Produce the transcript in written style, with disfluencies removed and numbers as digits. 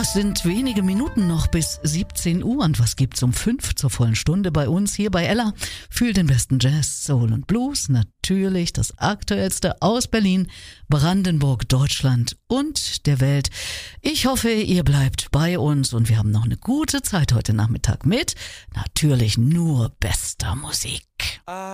Es sind wenige Minuten noch bis 17 Uhr und was gibt's um 5 zur vollen Stunde bei uns hier bei Ella? Fühl den besten Jazz, Soul und Blues, natürlich das Aktuellste aus Berlin, Brandenburg, Deutschland und der Welt. Ich hoffe, ihr bleibt bei uns und wir haben noch eine gute Zeit heute Nachmittag mit natürlich nur bester Musik.